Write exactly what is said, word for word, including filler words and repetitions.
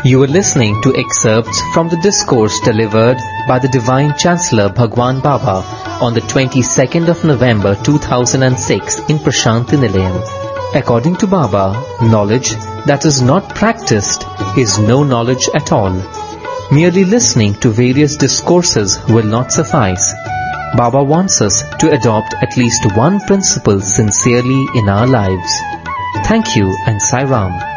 You were listening to excerpts from the discourse delivered by the Divine Chancellor Bhagwan Baba on the twenty-second of November two thousand six in Prashanti Nilayam. According to Baba, knowledge that is not practiced is no knowledge at all. Merely listening to various discourses will not suffice. Baba wants us to adopt at least one principle sincerely in our lives. Thank you and Sai Ram.